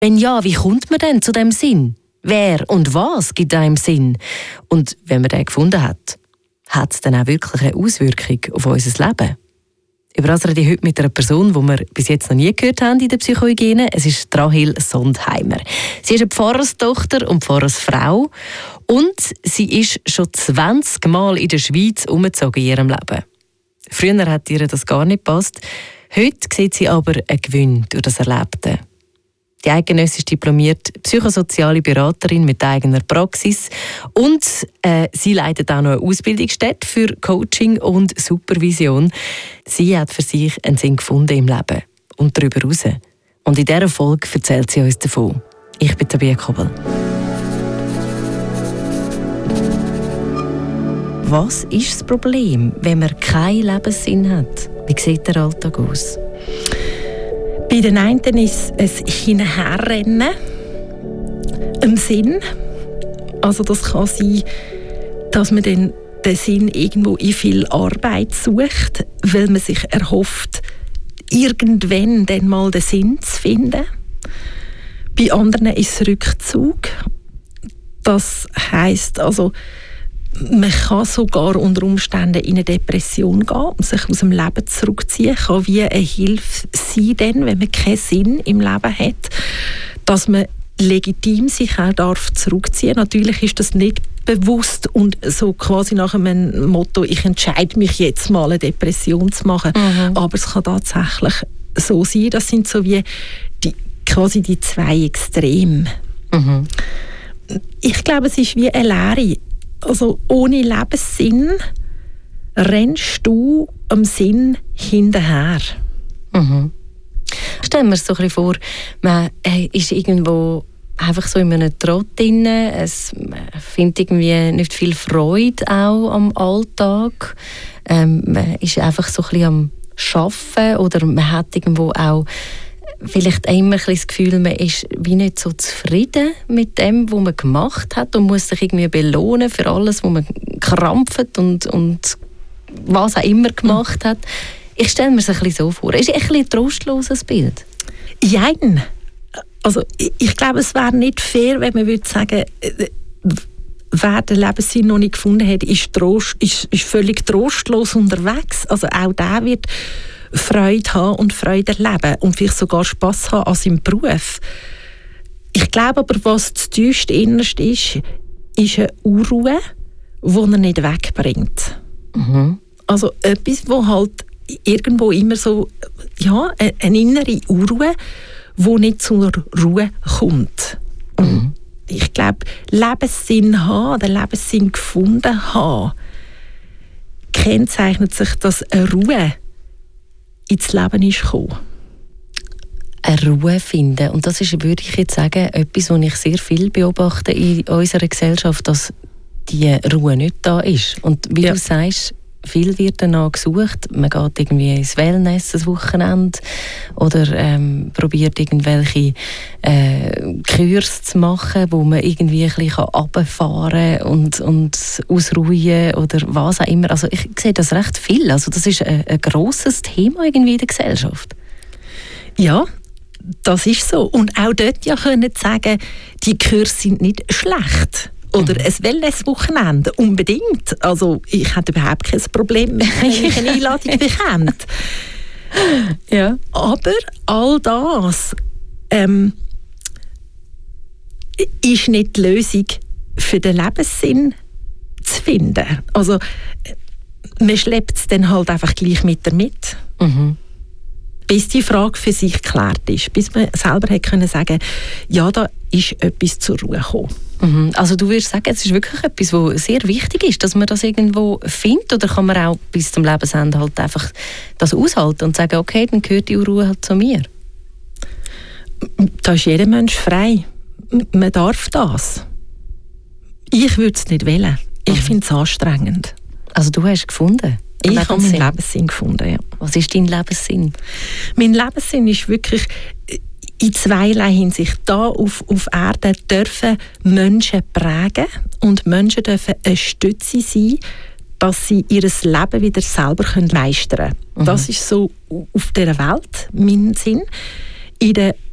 Wenn ja, wie kommt man denn zu dem Sinn? Wer und was gibt einem Sinn? Und wenn man den gefunden hat es dann auch wirklich eine Auswirkung auf unser Leben? Über das rede ich heute mit einer Person, die wir bis jetzt noch nie gehört haben in der Psychohygiene. Es ist Rahel Sondheimer. Sie ist eine Pfarrerstochter und Pfarrersfrau. Und sie ist schon 20 Mal in der Schweiz umgezogen in ihrem Leben. Früher hat ihr das gar nicht gepasst. Heute sieht sie aber einen Gewinn durch das Erlebte. Die eidgenössisch diplomierte psychosoziale Beraterin mit eigener Praxis und sie leitet auch noch eine Ausbildungsstätte für Coaching und Supervision. Sie hat für sich einen Sinn gefunden im Leben und darüber hinaus. Und in dieser Folge erzählt sie uns davon. Ich bin Tabea Kobel. Was ist das Problem, wenn man keinen Lebenssinn hat? Wie sieht der Alltag aus? Bei den einen ist es Hinherrennen im Sinn. Also das kann sein, dass man den Sinn irgendwo in viel Arbeit sucht, weil man sich erhofft, irgendwann dann mal den Sinn zu finden. Bei anderen ist es Rückzug. Das heisst also, man kann sogar unter Umständen in eine Depression gehen und sich aus dem Leben zurückziehen. Kann wie eine Hilfe sein, denn, wenn man keinen Sinn im Leben hat, dass man legitim sich auch darf zurückziehen. Natürlich ist das nicht bewusst und so quasi nach einem Motto, ich entscheide mich jetzt mal eine Depression zu machen. Aber es kann tatsächlich so sein. Das sind so wie quasi die zwei Extreme. Ich glaube, es ist wie eine Lehre. Also ohne Lebenssinn rennst du am Sinn hinterher. Stellen wir uns so ein bisschen vor, man ist irgendwo einfach so in einem Trott drin, man findet irgendwie nicht viel Freude auch am Alltag, man ist einfach so ein bisschen am Arbeiten oder man hat irgendwo auch vielleicht immer das Gefühl, man ist wie nicht so zufrieden mit dem, was man gemacht hat und muss sich irgendwie belohnen für alles, was man krampft und was auch immer gemacht hat. Ich stelle mir es ein bisschen so vor. Ist ein bisschen ein trostloses Bild? Nein. Also ich glaube, es wäre nicht fair, wenn man würde sagen, wer den Lebenssinn noch nicht gefunden hat, ist völlig trostlos unterwegs. Also auch der wird Freude haben und Freude erleben und vielleicht sogar Spass haben an seinem Beruf. Ich glaube aber, was das tiefste Innerste ist eine Unruhe, die er nicht wegbringt. Also etwas, wo halt irgendwo immer so, ja, eine innere Unruhe, die nicht zur Ruhe kommt. Und ich glaube, Lebenssinn haben, den Lebenssinn gefunden haben, kennzeichnet sich, dass eine Ruhe ins Leben ist gekommen. Eine Ruhe finden. Und das ist, würde ich jetzt sagen, etwas, was ich sehr viel beobachte in unserer Gesellschaft, dass die Ruhe nicht da ist. Und wie du sagst, viel wird danach gesucht. Man geht irgendwie ins Wellness das Wochenende oder probiert irgendwelche Kurs zu machen, wo man irgendwie ein bisschen runterfahren kann und ausruhen oder was auch immer. Also ich sehe das recht viel. Also das ist ein grosses Thema irgendwie in der Gesellschaft. Ja, das ist so. Und auch dort ja können sagen, die Kurse sind nicht schlecht. Oder ein Wellness-Wochenende, unbedingt. Also ich hätte überhaupt kein Problem, wenn ich eine Einladung bekomme. Ja. Aber all das ist nicht die Lösung für den Lebenssinn zu finden. Also man schleppt es dann halt einfach gleich mit. Bis die Frage für sich geklärt ist. Bis man selber hat können sagen, ja, da ist etwas zur Ruhe gekommen. Also du würdest sagen, es ist wirklich etwas, was sehr wichtig ist, dass man das irgendwo findet, oder kann man auch bis zum Lebensende halt einfach das aushalten und sagen, okay, dann gehört die Ruhe halt zu mir? Da ist jeder Mensch frei. Man darf das. Ich würde es nicht wählen. Ich finde es anstrengend. Also du hast gefunden? Ich habe meinen Lebenssinn gefunden, ja. Was ist dein Lebenssinn? Mein Lebenssinn ist wirklich in zweierlei Hinsicht. Da auf Erde dürfen Menschen prägen und Menschen dürfen eine Stütze sein, dass sie ihr Leben wieder selber meistern können. Das ist so auf dieser Welt mein Sinn. In der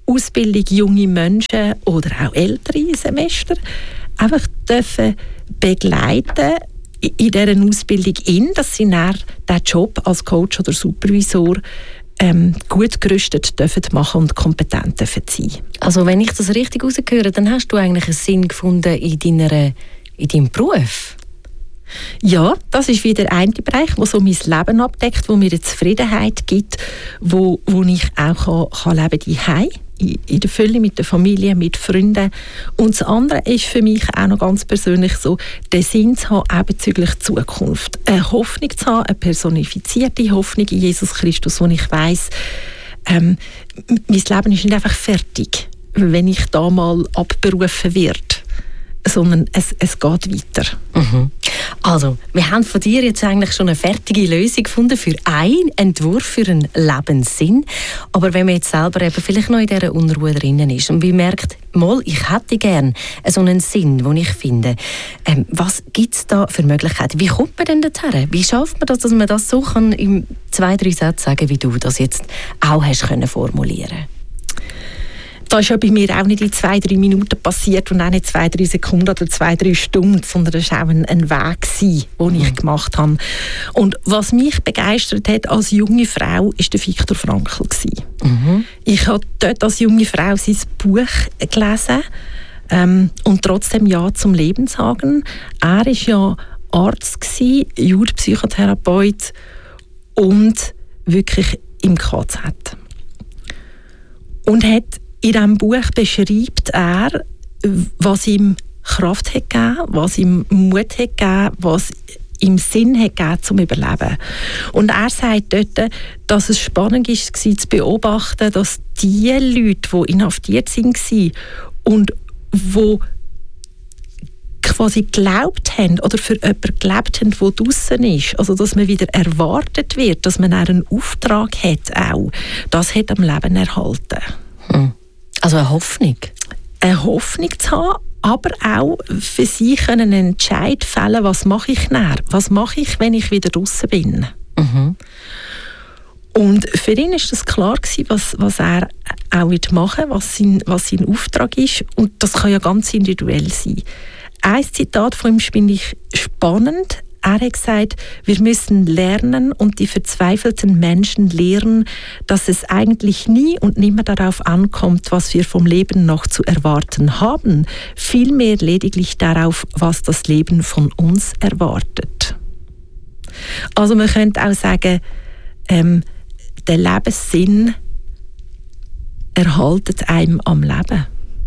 Ausbildung junge Menschen oder auch ältere Semester einfach dürfen begleiten in dieser Ausbildung, dass sie dann diesen Job als Coach oder Supervisor gut gerüstet dürfen machen und kompetent dürfen sein. Also wenn ich das richtig rausgehöre, dann hast du eigentlich einen Sinn gefunden in deinem Beruf? Ja, das ist wieder ein Bereich, der so mein Leben abdeckt, wo mir eine Zufriedenheit gibt, wo ich auch kann leben kann, in der Fülle mit der Familie, mit Freunden. Und das andere ist für mich auch noch ganz persönlich so, den Sinn zu haben, auch bezüglich Zukunft. Eine Hoffnung zu haben, eine personifizierte Hoffnung in Jesus Christus, wo ich weiss, mein Leben ist nicht einfach fertig, wenn ich da mal abberufen werde, sondern es geht weiter. Mhm. Also, wir haben von dir jetzt eigentlich schon eine fertige Lösung gefunden für einen Entwurf für einen Lebenssinn. Aber wenn man jetzt selber eben vielleicht noch in dieser Unruhe drinnen ist und man merkt, mal, ich hätte gerne so einen Sinn, den ich finde, was gibt es da für Möglichkeiten? Wie kommt man denn dorthin? Wie schafft man das, dass man das so kann in 2-3 Sätzen sagen, wie du das jetzt auch hast können formulieren? Das ist ja bei mir auch nicht in 2-3 Minuten passiert und auch nicht 2-3 Sekunden oder 2-3 Stunden, sondern das war auch ein Weg, den ich gemacht habe. Und was mich begeistert hat als junge Frau, war der Viktor Frankl. Mhm. Ich habe dort als junge Frau sein Buch gelesen und trotzdem Ja zum Leben sagen. Er war ja Arzt, Jugendpsychotherapeut und wirklich im KZ. Und hat in diesem Buch beschreibt er, was ihm Kraft hat gegeben, was ihm Mut hat gegeben, was ihm Sinn hat gegeben zum Überleben. Und er sagt dort, dass es spannend war zu beobachten, dass die Leute, die inhaftiert waren und die quasi geglaubt haben oder für jemanden gelebt haben, der draussen ist, also dass man wieder erwartet wird, dass man einen Auftrag hat auch, das hat am Leben erhalten. Also eine Hoffnung? Eine Hoffnung zu haben, aber auch für sich einen Entscheid fällen, was mache ich nachher? Was mache ich, wenn ich wieder draussen bin? Mhm. Und für ihn war das klar gewesen, was er auch machen wird, was sein Auftrag ist. Und das kann ja ganz individuell sein. Ein Zitat von ihm finde ich spannend. Er hat gesagt, wir müssen lernen und die verzweifelten Menschen lehren, dass es eigentlich nie und nimmer darauf ankommt, was wir vom Leben noch zu erwarten haben, vielmehr lediglich darauf, was das Leben von uns erwartet. Also man könnte auch sagen, der Lebenssinn erhaltet einem am Leben.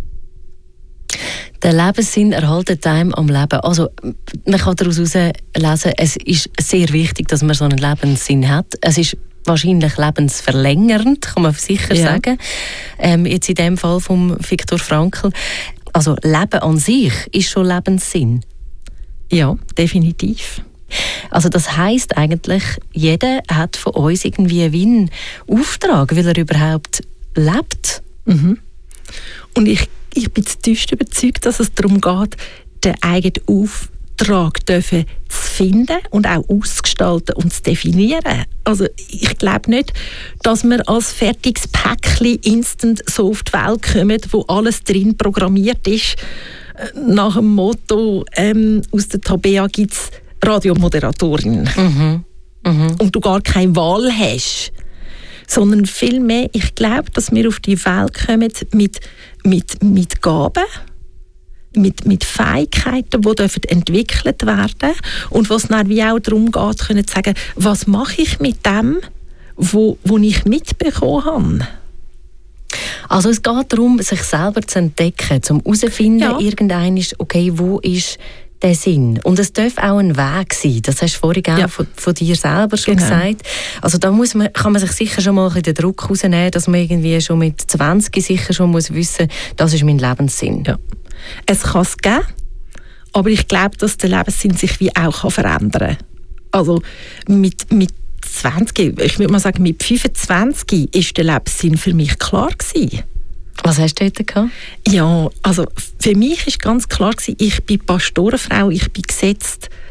Der Lebenssinn erhaltet einem am Leben. Also, man kann daraus lesen, es ist sehr wichtig, dass man so einen Lebenssinn hat. Es ist wahrscheinlich lebensverlängernd, kann man sicher sagen. Jetzt in dem Fall von Viktor Frankl. Also, Leben an sich ist schon Lebenssinn. Ja, definitiv. Also das heisst eigentlich, jeder hat von uns irgendwie wie einen Auftrag, weil er überhaupt lebt. Mhm. Und ich bin zutiefst überzeugt, dass es darum geht, den eigenen Auftrag zu finden und auch auszugestalten und zu definieren. Also ich glaube nicht, dass wir als fertiges Päckchen instant so auf die Welt kommen, wo alles drin programmiert ist. Nach dem Motto, aus der Tabea gibt es Radiomoderatorin. Mhm. Mhm. Und du gar keine Wahl hast. Sondern vielmehr, ich glaube, dass wir auf die Welt kommen mit Gaben, mit Fähigkeiten, die entwickelt werden dürfen. Und was dann wie auch darum geht, können zu sagen, was mache ich mit dem, wo ich mitbekommen habe. Also es geht darum, sich selber zu entdecken, zum herauszufinden, irgendein ist, okay, wo ist der Sinn? Und es darf auch ein Weg sein. Das hast du vorhin auch von dir selber schon gesagt. Also da kann man sich sicher schon mal den Druck rausnehmen, dass man irgendwie schon mit 20 sicher schon muss wissen, das ist mein Lebenssinn. Ja. Es kann es geben, aber ich glaube, dass der Lebenssinn sich wie auch verändern kann. Also mit 20, ich würde mal sagen, mit 25 ist der Lebenssinn für mich klar gewesen. Was hast du heute gehabt? Ja, also für mich war ganz klar gewesen, ich bin Pastorenfrau, ich bin gesetzt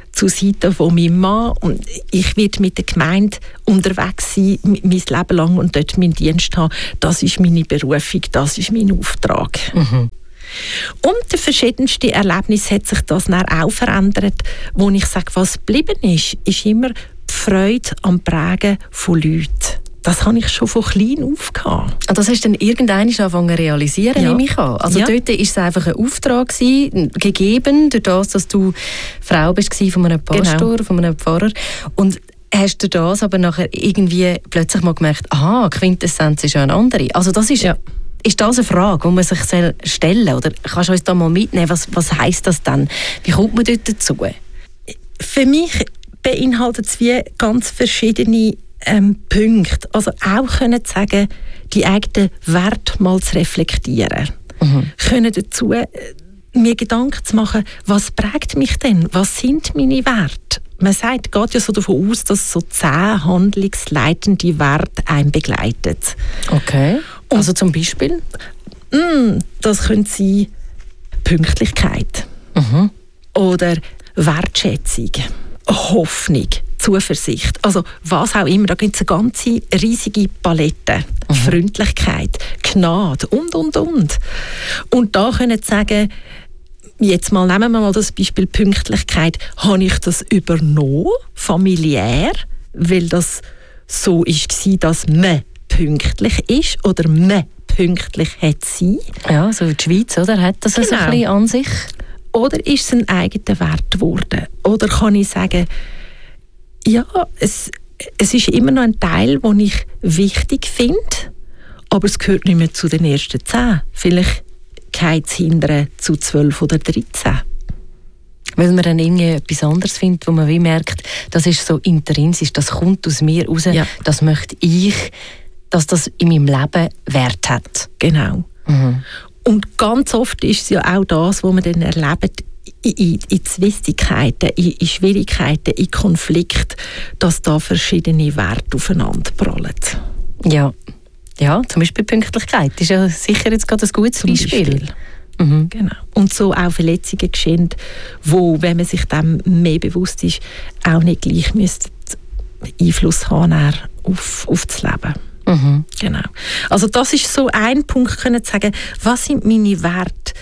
zur Seite von meinem Mann und ich werde mit der Gemeinde unterwegs sein, mein Leben lang und dort meinen Dienst haben. Das ist meine Berufung, das ist mein Auftrag. Mhm. Und durch verschiedenste Erlebnisse hat sich das dann auch verändert, wo ich sage, was geblieben ist immer die Freude am Prägen von Leuten. Das habe ich schon von klein auf gehabt. Das hast du dann irgendwann angefangen zu realisieren, nehme ich an. Also dort war es einfach ein Auftrag gegeben, durch das, dass du Frau bist von einem Pastor, von einem Pfarrer. Und hast du das aber nachher irgendwie plötzlich mal gemerkt, aha, Quintessenz ist ja eine andere. Also das ist... Ja. Ist das eine Frage, die man sich stellen soll? Oder kannst du uns da mal mitnehmen? Was heisst das dann? Wie kommt man dort dazu? Für mich beinhaltet es wie ganz verschiedene Punkte. Also auch können sagen, die eigenen Werte mal zu reflektieren. Mhm. Können dazu mir Gedanken zu machen, was prägt mich denn? Was sind meine Werte? Man geht ja so davon aus, dass so 10 handlungsleitende Werte einen begleiten. Okay. Also zum Beispiel? Das könnte sein Pünktlichkeit. Mhm. Oder Wertschätzung, Hoffnung, Zuversicht. Also was auch immer, da gibt es eine ganze riesige Palette. Mhm. Freundlichkeit, Gnade und. Und da können Sie sagen, jetzt nehmen wir mal das Beispiel Pünktlichkeit. Habe ich das übernommen, familiär, weil das so war, dass man pünktlich ist oder man pünktlich hat sein? Ja, so die Schweiz, oder? Hat das so ein bisschen an sich? Oder ist es ein eigener Wert geworden? Oder kann ich sagen, ja, es ist immer noch ein Teil, den ich wichtig finde, aber es gehört nicht mehr zu den ersten 10. Vielleicht geht es hinterher zu 12 oder 13. Weil man dann irgendwie etwas anderes findet, wo man wie merkt, das ist so intrinsisch, das kommt aus mir raus, das möchte ich, dass das in meinem Leben Wert hat. Genau. Mhm. Und ganz oft ist es ja auch das, was man dann erlebt, in Zwistigkeiten, in Schwierigkeiten, in Konflikten, dass da verschiedene Werte aufeinander prallen. Ja, zum Beispiel Pünktlichkeit ist ja sicher jetzt gerade ein gutes Beispiel. Mhm. Genau. Und so auch Verletzungen geschehen, wo, wenn man sich dem mehr bewusst ist, auch nicht gleich Einfluss haben auf das Leben. Mhm. Genau. Also das ist so ein Punkt, können zu sagen, was sind meine Werte?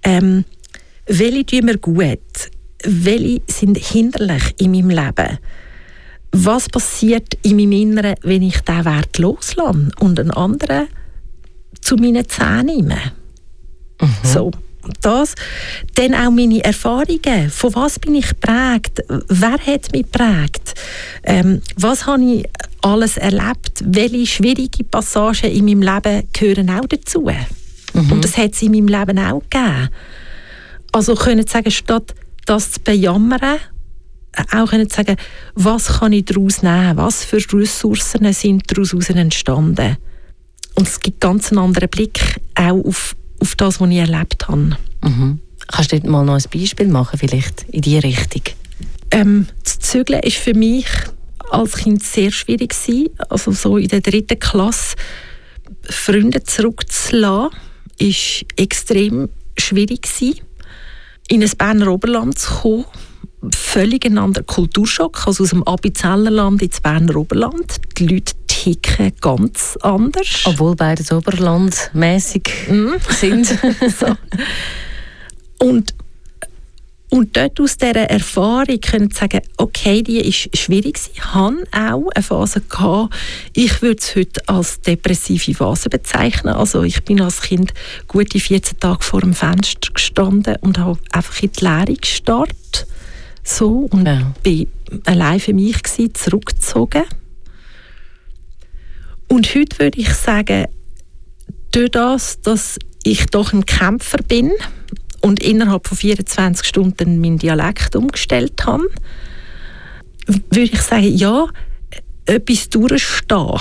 Welche tun mir gut? Welche sind hinderlich in meinem Leben? Was passiert in meinem Inneren, wenn ich diesen Wert loslasse und einen anderen zu meinen Zähnen nehme? Mhm. So, das. Dann auch meine Erfahrungen. Von was bin ich geprägt? Wer hat mich geprägt? Was habe ich alles erlebt? Welche schwierige Passagen in meinem Leben gehören auch dazu? Mhm. Und das hat es in meinem Leben auch gegeben. Also können Sie sagen, statt das zu bejammern, auch können Sie sagen, was kann ich daraus nehmen? Was für Ressourcen sind daraus entstanden? Und es gibt ganz einen anderen Blick auch auf das, was ich erlebt habe. Mhm. Kannst du dort mal noch ein Beispiel machen, vielleicht in diese Richtung? Das Zügeln war für mich als Kind sehr schwierig. Also so in der 3. Klasse Freunde zurückzulassen, war extrem schwierig. In ein Berner Oberland zu kommen, völlig ein anderer Kulturschock, also aus dem Appenzellerland ins Berner Oberland. Die Leute ticken ganz anders. Obwohl beide oberlandmässig sind. So. Und dort aus dieser Erfahrung können Sie sagen, okay, die ist schwierig. Ich hatte auch eine Phase gehabt, ich würde es heute als depressive Phase bezeichnen. Also ich bin als Kind gute 14 Tage vor dem Fenster gestanden und habe einfach in die Leere gestarrt. So, und bin allein für mich gewesen, zurückgezogen. Und heute würde ich sagen, durch das, dass ich doch ein Kämpfer bin und innerhalb von 24 Stunden meinen Dialekt umgestellt habe, würde ich sagen, ja, etwas durchstehen,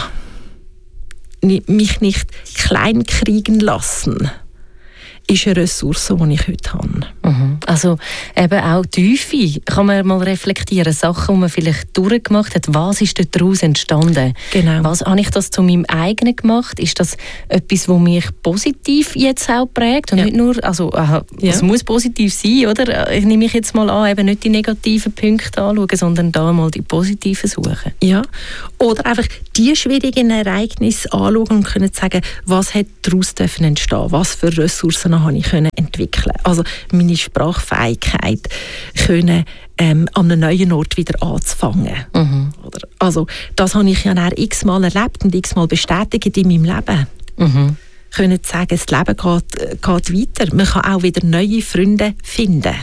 mich nicht klein kriegen lassen, ist eine Ressource, die ich heute habe. Mhm. Also eben auch Tiefe. Kann man mal reflektieren, Sachen, die man vielleicht durchgemacht hat. Was ist daraus entstanden? Genau. Was habe ich das zu meinem eigenen gemacht? Ist das etwas, das mich positiv jetzt auch prägt? Und nicht nur, also es muss positiv sein, oder? Ich nehme mich jetzt mal an, eben nicht die negativen Punkte anschauen, sondern da mal die positiven suchen. Ja. Oder einfach die schwierigen Ereignisse anschauen und können sagen, was hat daraus entstehen? Was für Ressourcen habe ich entwickeln? Also meine Sprachfähigkeit können an einem neuen Ort wieder anzufangen. Oder, also das habe ich ja dann x-mal erlebt und x-mal bestätigt in meinem Leben. Können sagen, das Leben geht weiter. Man kann auch wieder neue Freunde finden.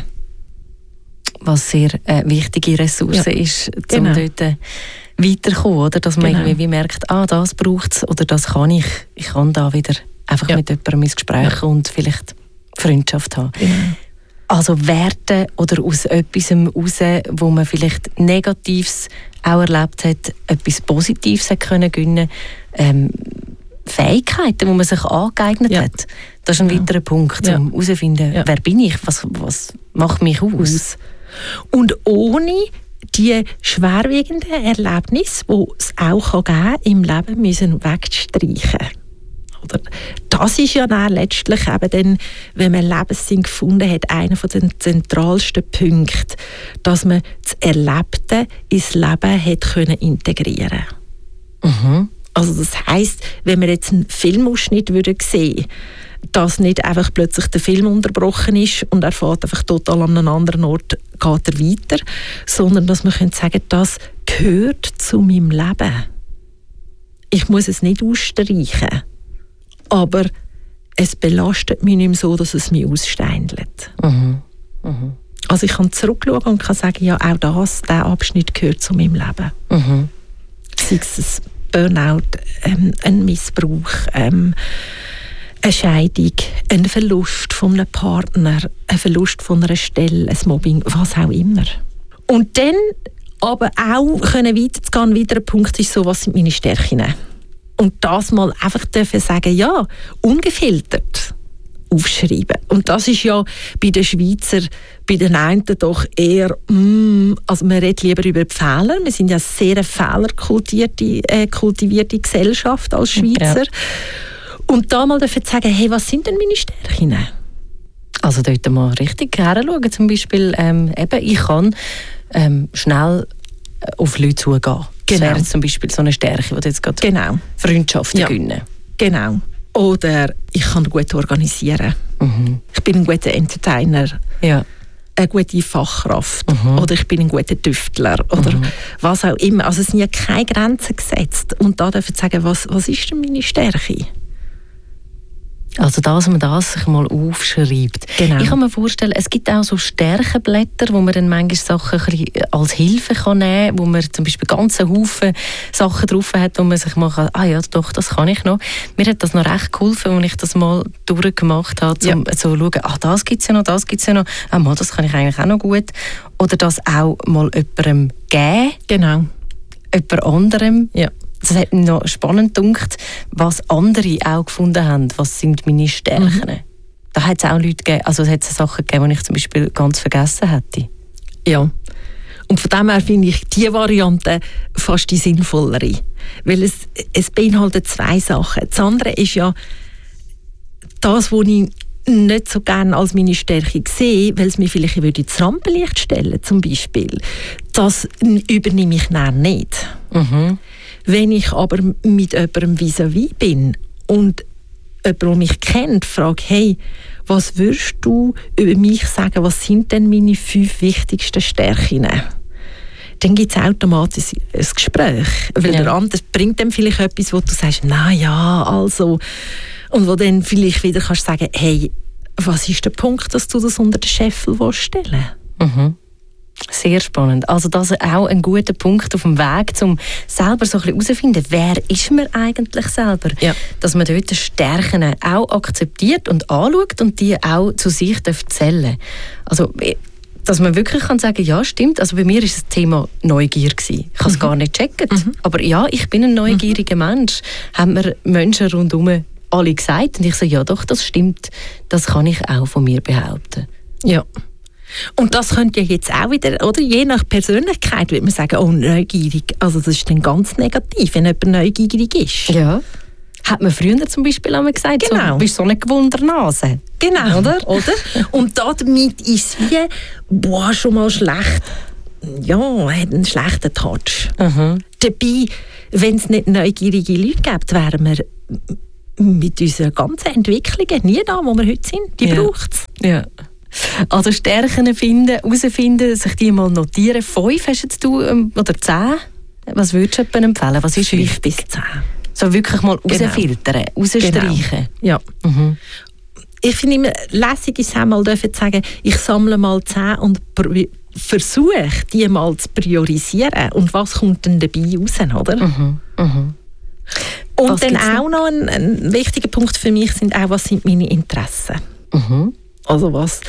Was sehr wichtige Ressource ist, um dort weiterzukommen, oder? Dass man irgendwie merkt, das braucht es oder das kann ich. Ich kann da wieder einfach mit jemandem ins Gespräch und vielleicht Freundschaft haben. Also Werte oder aus etwas heraus, wo man vielleicht Negatives auch erlebt hat, etwas Positives hat können gewinnen, Fähigkeiten, die man sich angeeignet hat. Das ist ein weiterer Punkt, um herauszufinden, wer bin ich, was macht mich aus. Und ohne die schwerwiegenden Erlebnisse, die es auch im Leben müssen wegstreichen. Oder das ist ja dann letztlich eben dann, wenn man Lebenssinn gefunden hat, einer der zentralsten Punkte, dass man das Erlebte ins Leben hat können integrieren. Also das heisst, wenn wir jetzt einen Filmausschnitt sehen würden, dass nicht einfach plötzlich der Film unterbrochen ist und er fährt einfach total an einem anderen Ort, geht er weiter, sondern dass man sagen könnte, das gehört zu meinem Leben. Ich muss es nicht ausstreichen, aber es belastet mich nicht mehr so, dass es mich aussteindelt. Also ich kann zurückschauen und kann sagen, ja, auch dieser Abschnitt gehört zu meinem Leben. Sei es ein Burnout, ein Missbrauch, eine Scheidung, ein Verlust von einem Partner, ein Verlust von einer Stelle, ein Mobbing, was auch immer. Und dann aber auch können weiterzugehen, ein weiterer Punkt ist so, was sind meine Stärken? Und das mal einfach dürfen sagen, ja, ungefiltert aufschreiben. Und das ist ja bei den Schweizer, bei den einen doch eher, also man redet lieber über die Fehler. Wir sind ja sehr eine fehlerkultivierte Gesellschaft als Schweizer. Ja. Und da mal dürfen sagen, hey, was sind denn meine Stärken? Also dort mal richtig hinschauen. Zum Beispiel, ich kann schnell auf Leute zugehen. Das wäre zum Beispiel so eine Stärke, die jetzt gerade Freundschaften gewinnen. Genau. Oder ich kann gut organisieren. Ich bin ein guter Entertainer. Ja. Eine gute Fachkraft. Oder ich bin ein guter Tüftler. Oder was auch immer. Also es sind ja keine Grenzen gesetzt. Und da dürfen Sie sagen, was ist denn meine Stärke? Also dass man das sich mal aufschreibt. Genau. Ich kann mir vorstellen, es gibt auch so Stärkenblätter, wo man dann manchmal Sachen ein bisschen als Hilfe kann nehmen kann, wo man zum Beispiel ganzen Haufen Sachen drauf hat, wo man sich mal kann, ja doch, das kann ich noch. Mir hat das noch recht geholfen, als ich das mal durchgemacht habe, um zu schauen, das gibt es ja noch, das gibt es ja noch, das kann ich eigentlich auch noch gut. Oder das auch mal jemandem geben. Genau. Jemand anderem. Ja. Das hat mich noch spannend gedacht, was andere auch gefunden haben. Was sind meine Stärken? Da hat es auch Leute gegeben, also es hat Sachen gegeben, die ich zum Beispiel ganz vergessen hätte. Ja. Und von dem her finde ich die Variante fast die sinnvollere. Weil es beinhaltet zwei Sachen. Das andere ist ja das, was ich nicht so gerne als meine Stärke sehe, weil es mir vielleicht ins Rampenlicht stellen zum Beispiel. Das übernehme ich dann nicht. Wenn ich aber mit jemandem vis-à-vis bin und jemand, der mich kennt, frage, hey, was würdest du über mich sagen, was sind denn meine 5 wichtigsten Stärken? Dann gibt es automatisch ein Gespräch. Weil der andere bringt dann vielleicht etwas, wo du sagst, na ja, also. Und wo dann vielleicht wieder kannst sagen, hey, was ist der Punkt, dass du das unter den Scheffel stellen willst? Sehr spannend. Also das ist auch ein guter Punkt auf dem Weg, um selber so ein bisschen herauszufinden, wer ist man eigentlich selber? Ja. Dass man dort die Stärken auch akzeptiert und anschaut und die auch zu sich zählen darf. Also, dass man wirklich kann sagen, ja, stimmt. Also bei mir war das Thema Neugier gewesen. Ich habe es gar nicht gecheckt. Aber ja, ich bin ein neugieriger Mensch. Haben mir Menschen rundherum alle gesagt. Und ich sage, ja doch, das stimmt. Das kann ich auch von mir behaupten. Ja. Und das könnte ja jetzt auch wieder, oder je nach Persönlichkeit, würde man sagen, oh, neugierig. Also das ist dann ganz negativ, wenn jemand neugierig ist. Ja. Hat man früher zum Beispiel einmal gesagt, genau. Du bist so eine Gewundernase. Genau, oder? Und damit ist es wie, schon mal schlecht. Ja, hat einen schlechten Touch. Dabei, wenn es nicht neugierige Leute gibt, wären wir mit unseren ganzen Entwicklungen nie da, wo wir heute sind. Die braucht es. Ja. Also Stärken finden, herausfinden, sich die mal notieren. 5 hast du oder 10? Was würdest du jemandem empfehlen? Was ist 5 bis 10. So wirklich mal rausfiltern, rausstreichen. Genau. Ja. Ich finde immer lässig, ist es einmal dürfen sagen, ich sammle mal 10 und versuche, die mal zu priorisieren. Und was kommt denn dabei raus, oder? Und was dann auch noch ein wichtiger Punkt für mich sind auch, was sind meine Interessen? Also was?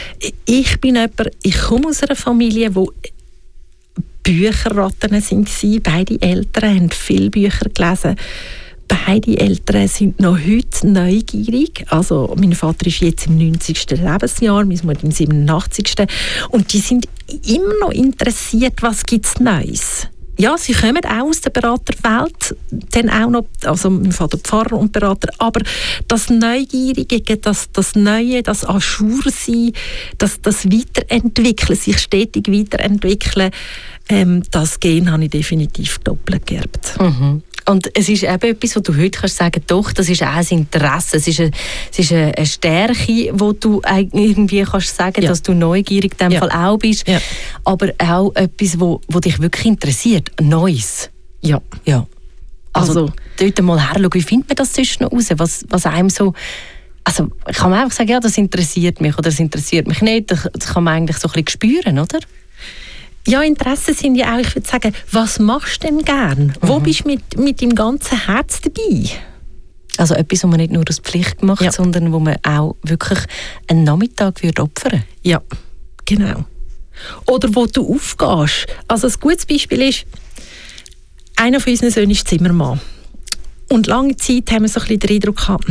Ich bin jemand, ich komme aus einer Familie, wo Bücherratten waren. Beide Eltern haben viele Bücher gelesen. Beide Eltern sind noch heute neugierig. Also mein Vater ist jetzt im 90. Lebensjahr, meine Mutter im 87. Und die sind immer noch interessiert, was gibt es Neues. Ja, sie kommen auch aus der Beraterwelt, dann auch noch, also mein Vater Pfarrer und Berater, aber das Neugierige, das Neue, das Ajour-Sein, das Weiterentwickeln, sich stetig weiterentwickeln, das Gen habe ich definitiv doppelt geerbt. Und es ist eben etwas, wo du heute kannst sagen, doch, das ist auch ein Interesse, es ist eine Stärke, wo du irgendwie kannst sagen, dass du neugierig in dem Fall auch bist, aber auch etwas, wo dich wirklich interessiert, Neues. Ja. Also dort mal herschauen, wie findet man das zwischen raus, was einem so, also kann man einfach sagen, ja, das interessiert mich oder das interessiert mich nicht, das kann man eigentlich so ein bisschen spüren, oder? Ja, Interessen sind ja auch, ich würde sagen, was machst du denn gern? Wo bist du mit deinem ganzen Herz dabei? Also etwas, was man nicht nur aus Pflicht macht, sondern wo man auch wirklich einen Nachmittag opfern würde. Ja, genau. Oder wo du aufgehst. Also ein gutes Beispiel ist, einer von unseren Söhnen ist Zimmermann. Und lange Zeit haben wir so ein bisschen den Eindruck gehabt,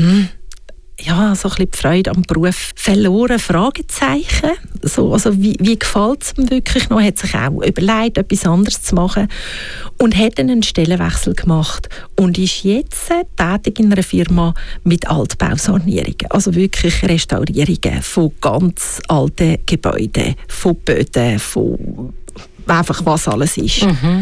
so ein bisschen die Freude am Beruf verloren, Fragezeichen. So, also wie gefällt es ihm wirklich noch? Hat sich auch überlegt, etwas anderes zu machen und hat dann einen Stellenwechsel gemacht und ist jetzt tätig in einer Firma mit Altbausanierungen. Also wirklich Restaurierungen von ganz alten Gebäuden, von Böden, von einfach was alles ist.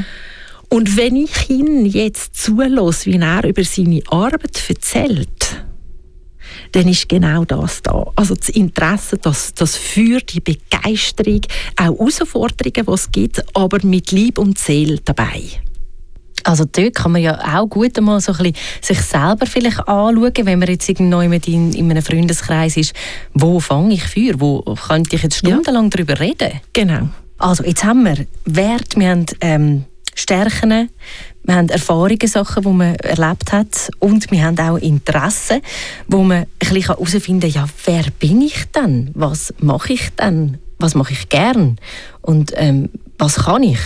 Und wenn ich ihn jetzt zulasse, wie er über seine Arbeit erzählt, dann ist genau das da. Also das Interesse, das Feuer, die Begeisterung, auch Herausforderungen, die es gibt, aber mit Leib und Seele dabei. Also dort kann man ja auch gut einmal so ein bisschen sich selber vielleicht anschauen, wenn man jetzt irgendwo in einem Freundeskreis ist, wo fange ich Feuer, wo könnte ich jetzt stundenlang darüber reden? Genau. Also jetzt haben wir Werte, wir haben Stärken, wir haben Erfahrungen, Sachen, die man erlebt hat und wir haben auch Interessen, wo man ein bisschen herausfinden kann, ja, wer bin ich denn? Was mache ich denn? Was mache ich gern? Und was kann ich?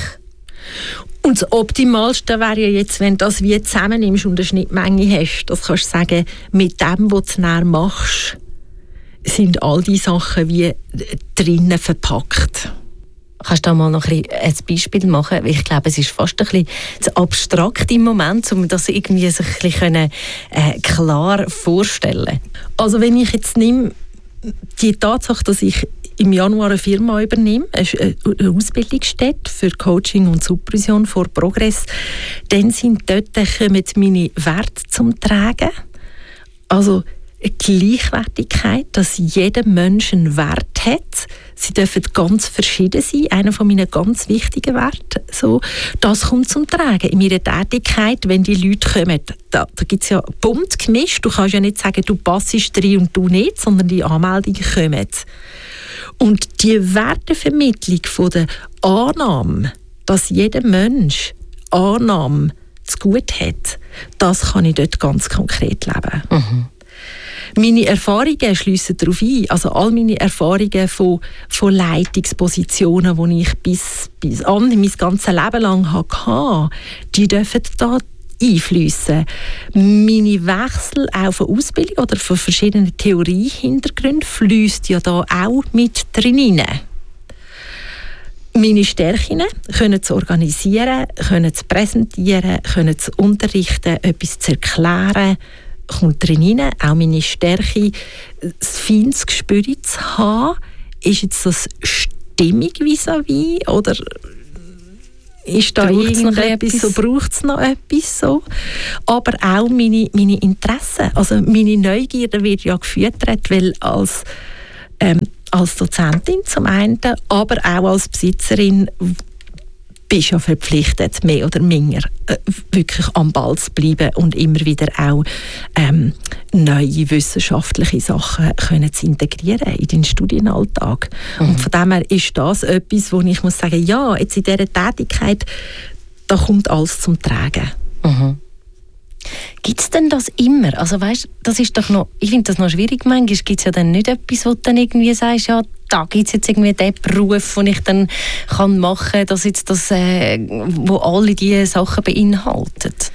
Und das Optimalste wäre ja jetzt, wenn du das wie zusammennimmst und eine Schnittmenge hast, das kannst du sagen, mit dem, was du näher machst, sind all die Sachen wie drinnen verpackt. Kannst du da mal noch ein Beispiel machen? Ich glaube, es ist fast ein bisschen zu abstrakt im Moment, um das irgendwie sich ein bisschen klar vorstellen. Also wenn ich jetzt nehme, die Tatsache, dass ich im Januar eine Firma übernehme, eine Ausbildungsstätte für Coaching und Supervision vor Progress, dann sind dort kommen meine Werte zum Tragen. Also Gleichwertigkeit, dass jeder Mensch einen Wert hat. Sie dürfen ganz verschieden sein. Einer von meinen ganz wichtigen Werten. So, das kommt zum Tragen in meiner Tätigkeit, wenn die Leute kommen. Da gibt es ja bunt gemischt. Du kannst ja nicht sagen, du passst rein und du nicht, sondern die Anmeldungen kommen. Und die Wertevermittlung von der Annahme, dass jeder Mensch Annahme zu gut hat, das kann ich dort ganz konkret leben. Meine Erfahrungen schliessen darauf ein, also all meine Erfahrungen von Leitungspositionen, die ich bis an mein ganzes Leben lang hatte, die dürfen da einfliessen. Meine Wechsel auch von Ausbildung oder von verschiedenen Theoriehintergründen fließt ja da auch mit drin rein. meine Stärken können zu organisieren, können zu präsentieren, können zu unterrichten, etwas zu erklären, kommt drin rein. Auch meine Stärke, das feines Gespür zu haben. Ist jetzt das stimmig vis-à-vis oder ist da irgendetwas so, braucht es noch etwas so? Aber auch meine Interessen, also meine Neugierde wird ja gefüttert, weil als Dozentin zum einen, aber auch als Besitzerin bist ja verpflichtet, mehr oder minder wirklich am Ball zu bleiben und immer wieder auch neue wissenschaftliche Sachen können zu integrieren in den Studienalltag. Und von dem her ist das etwas, wo ich muss sagen, ja, jetzt in dieser Tätigkeit, da kommt alles zum Tragen. Gibt es denn das immer? Also weißt, das ist doch noch, ich finde das noch schwierig manchmal. Gibt es ja dann nicht etwas, wo du dann irgendwie sagst, ja, da gibt es jetzt irgendwie den Beruf, den ich dann kann machen kann, dass jetzt das, wo alle diese Sachen beinhaltet?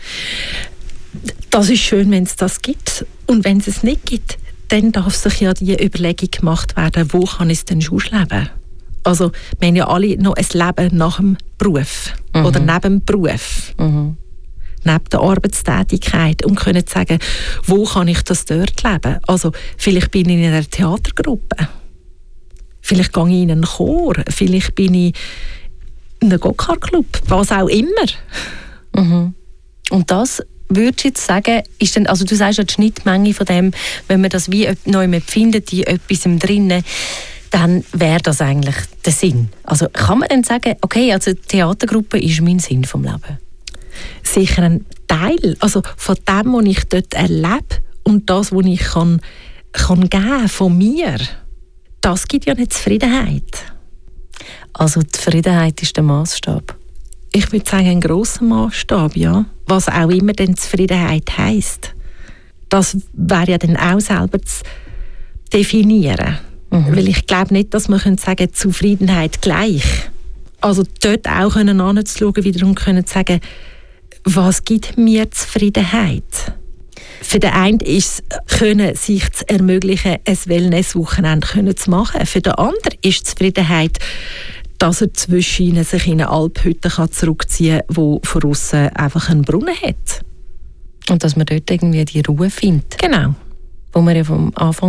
Das ist schön, wenn es das gibt. Und wenn es es nicht gibt, dann darf sich ja die Überlegung gemacht werden, wo kann ich denn schon leben? Also wir haben ja alle noch ein Leben nach dem Beruf oder neben dem Beruf. Neben der Arbeitstätigkeit und können sagen, wo kann ich das dort leben? Also vielleicht bin ich in einer Theatergruppe, vielleicht gehe ich in einen Chor, vielleicht bin ich in einem Go-Kart-Club, was auch immer. Und das würdest du jetzt sagen, ist denn, also du sagst ja die Schnittmenge von dem, wenn man das wie neu findet, in etwas drinnen, dann wäre das eigentlich der Sinn. Also kann man dann sagen, okay, also die Theatergruppe ist mein Sinn vom Leben? Sicher ein Teil, also von dem, was ich dort erlebe und das, was ich kann geben von mir, das gibt ja eine Zufriedenheit. Also die Zufriedenheit ist der Maßstab? Ich würde sagen, ein grosser Maßstab, ja. Was auch immer denn Zufriedenheit heisst. Das wäre ja dann auch selber zu definieren. Weil ich glaube nicht, dass man sagen kann, Zufriedenheit gleich. Also dort auch anzuschauen, wiederum können sagen, was gibt mir Zufriedenheit? Für den einen ist es, können sich zu ermöglichen, ein Wellness-Wochenende zu machen. Für den anderen ist Zufriedenheit, dass er zwischen ihnen sich in eine Alphütte zurückziehen kann, die von aussen einfach einen Brunnen hat. Und dass man dort irgendwie die Ruhe findet. Genau. Wo wir ja vom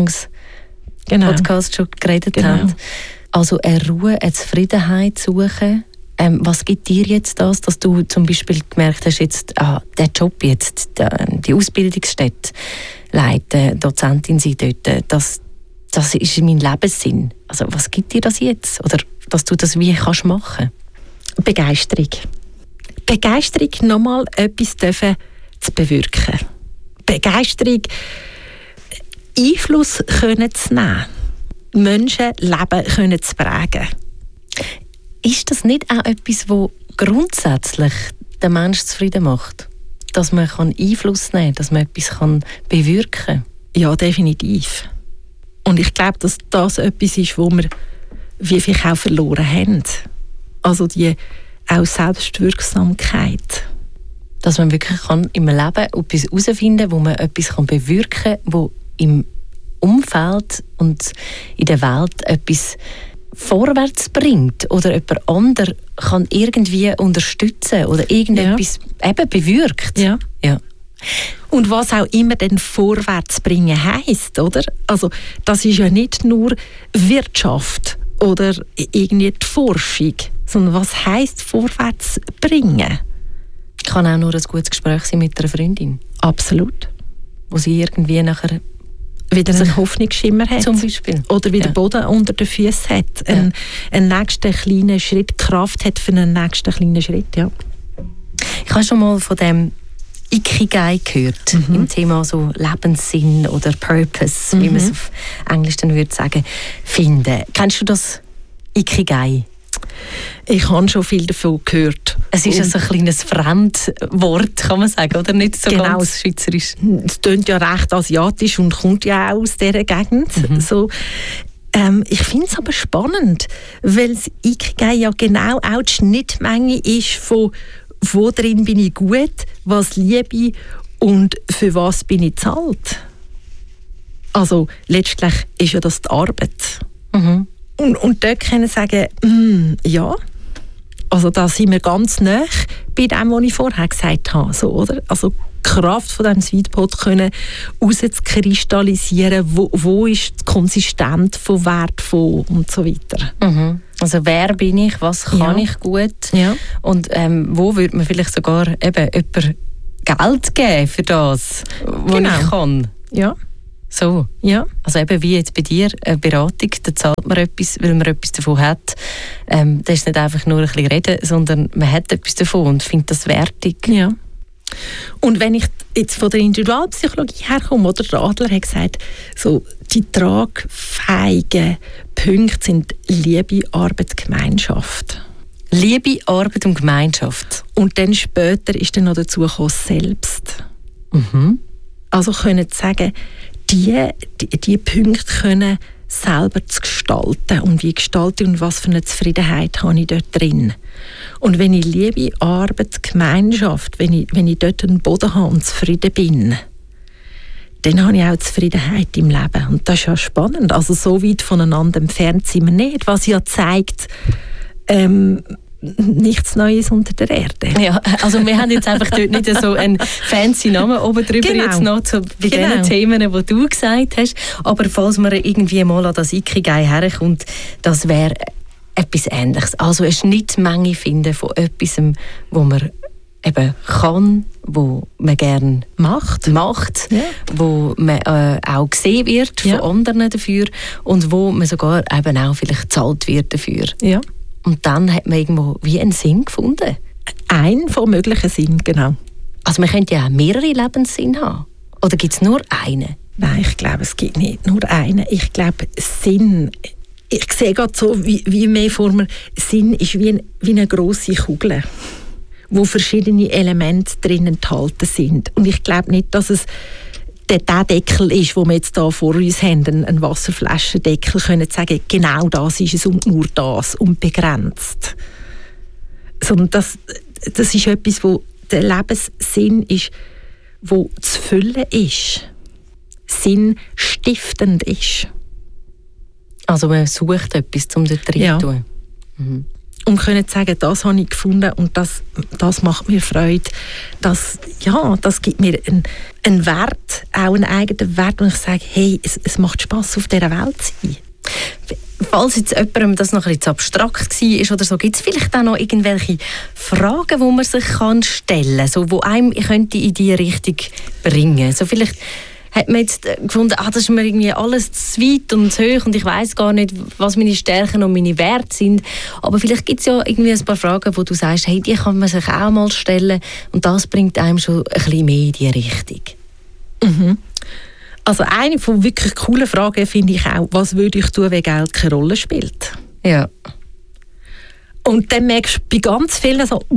Podcast schon geredet haben. Also eine Ruhe, eine Zufriedenheit suchen. Was gibt dir jetzt das, dass du zum Beispiel gemerkt hast, jetzt, der Job jetzt, die Ausbildungsstätte leiten, Dozentin sein dort, das ist mein Lebenssinn. Also was gibt dir das jetzt? Oder dass du das wie kannst machen? Begeisterung. Begeisterung, nochmal etwas zu bewirken. Begeisterung, Einfluss können zu nehmen. Menschenleben können zu prägen. Ist das nicht auch etwas, das grundsätzlich den Menschen zufrieden macht? Dass man Einfluss nehmen kann, dass man etwas bewirken kann? Ja, definitiv. Und ich glaube, dass das etwas ist, wo wir wie viel auch verloren haben. Also die auch Selbstwirksamkeit. Dass man wirklich im Leben etwas herausfinden kann, wo man etwas bewirken kann, wo im Umfeld und in der Welt etwas vorwärts bringt oder jemand anderes kann irgendwie unterstützen oder irgendetwas eben bewirkt. Ja. Und was auch immer denn vorwärts bringen heisst, oder? Also das ist ja nicht nur Wirtschaft oder irgendwie die Forschung, sondern was heisst vorwärts bringen? Kann auch nur ein gutes Gespräch sein mit einer Freundin. Absolut. Wo sie irgendwie nachher wieder einen Hoffnungsschimmer hat. Zum Beispiel. Oder wieder Boden unter den Füßen hat. Einen nächsten kleinen Schritt, Kraft hat für einen nächsten kleinen Schritt. Ja. Ich habe schon mal von dem Ikigai gehört, im Thema so Lebenssinn oder Purpose, wie man es auf Englisch dann würde sagen, finden. Kennst du das Ikigai? Ich habe schon viel davon gehört. Es ist ein kleines Fremdwort, kann man sagen, oder nicht so ganz schweizerisch? Es klingt ja recht asiatisch und kommt ja auch aus dieser Gegend. So, ich finde es aber spannend, weil das Ikigai ja genau auch die Schnittmenge ist von wo drin bin ich gut, was liebe ich und für was bin ich zahlt. Also letztlich ist ja das die Arbeit. Und dort können sagen, ja, Also da sind wir ganz nah bei dem, was ich vorher gesagt habe. So, oder? Also die Kraft von diesem Sweetpot können rauszukristallisieren, wo ist die Konsistenz von wertvoll und so weiter. Mhm. Also wer bin ich, was kann ich gut und wo würde man vielleicht sogar eben jemand Geld geben für das, was ich kann. Ja. So. Ja. Also eben wie jetzt bei dir, eine Beratung, da zahlt man etwas, weil man etwas davon hat. Das ist nicht einfach nur ein bisschen reden, sondern man hat etwas davon und findet das wertig. Ja. Und wenn ich jetzt von der Individualpsychologie herkomme, oder der Adler hat gesagt, so, die tragfähigen Punkte sind Liebe, Arbeit, Gemeinschaft. Liebe, Arbeit und Gemeinschaft. Und dann später ist dann noch dazu gekommen, selbst. Mhm. Also können sagen, die Punkte können selber zu gestalten. Und wie gestalte ich und was für eine Zufriedenheit habe ich dort drin. Und wenn ich Liebe, Arbeit, Gemeinschaft, wenn ich dort einen Boden habe und zufrieden bin, dann habe ich auch Zufriedenheit im Leben. Und das ist ja spannend. Also so weit voneinander entfernt sind wir nicht. Was ja zeigt, nichts Neues unter der Erde. Ja, also wir haben jetzt einfach dort nicht so einen fancy Namen oben drüber jetzt noch bei den Themen, die du gesagt hast. Aber falls man irgendwie mal an das Ikigai herkommt, das wäre etwas Ähnliches. Also eine Schnittmenge finden von etwas, wo man eben kann, wo man gerne macht ja. Wo man auch gesehen wird von anderen dafür und wo man sogar eben auch vielleicht gezahlt wird dafür. Ja. Und dann hat man irgendwo wie einen Sinn gefunden. Ein von möglichen Sinn, genau. Also man könnte ja auch mehrere Lebenssinn haben. Oder gibt es nur einen? Nein, ich glaube, es gibt nicht nur einen. Ich glaube, Sinn, ich sehe gerade so, wie mehr vor mir, Sinn ist wie eine grosse Kugel, wo verschiedene Elemente drin enthalten sind. Und ich glaube nicht, dass es der Deckel ist, den wir jetzt hier vor uns haben, ein Wasserflaschendeckel, können sagen, genau das ist es und nur das und begrenzt. Sondern das ist etwas, wo der Lebenssinn ist, wo zu füllen ist, sinnstiftend ist. Also man sucht etwas, um dort rein zu tun. Mhm. Und können sagen, das habe ich gefunden und das macht mir Freude. Das gibt mir einen Wert, auch einen eigenen Wert, und ich sage, hey, es macht Spass, auf dieser Welt zu sein. Falls jetzt jemandem das noch ein bisschen abstrakt war oder so, gibt es vielleicht auch noch irgendwelche Fragen, die man sich stellen kann, so, die einem in diese Richtung bringen. So vielleicht hat man jetzt gefunden, das ist mir irgendwie alles zu weit und zu hoch und ich weiss gar nicht, was meine Stärken und meine Werte sind. Aber vielleicht gibt es ja irgendwie ein paar Fragen, wo du sagst, hey, die kann man sich auch mal stellen und das bringt einem schon ein bisschen mehr in die Richtung. Mhm. Also eine von wirklich coolen Fragen finde ich auch, was würde ich tun, wenn Geld keine Rolle spielt? Ja. Und dann merkst du bei ganz vielen so,